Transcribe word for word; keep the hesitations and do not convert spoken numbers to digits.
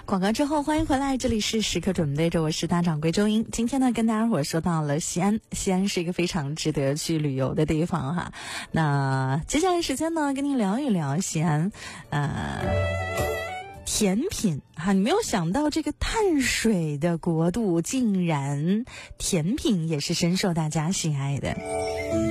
广告之后欢迎回来，这里是时刻准备着，我是大掌柜周英。今天呢跟大家伙说到了西安，西安是一个非常值得去旅游的地方哈。那接下来时间呢跟您聊一聊西安呃甜品哈，你没有想到这个碳水的国度竟然甜品也是深受大家喜爱的。